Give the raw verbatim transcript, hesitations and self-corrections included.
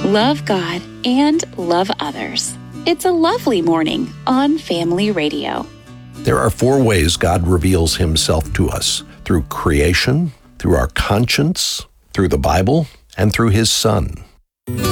Love God and love others. It's a lovely morning on Family Radio. There are four ways God reveals himself to us: through creation, through our conscience, through the Bible, and through his Son.